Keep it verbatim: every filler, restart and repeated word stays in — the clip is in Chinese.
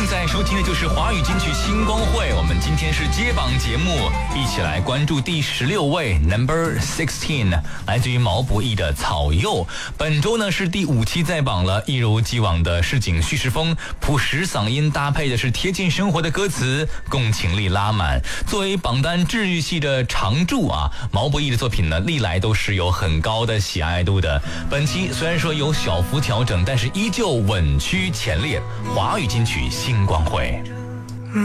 正在收听的就是华语金曲星光会，我们今天是接榜节目，一起来关注第十六位 Number sixteen， 来自于毛不易的《草柚》。本周呢是第五期在榜了，一如既往的市井叙事风，朴实嗓音搭配的是贴近生活的歌词，共情力拉满。作为榜单治愈系的常驻啊，毛不易的作品呢历来都是有很高的喜爱度的。本期虽然说有小幅调整，但是依旧稳居前列。华语金曲星光会。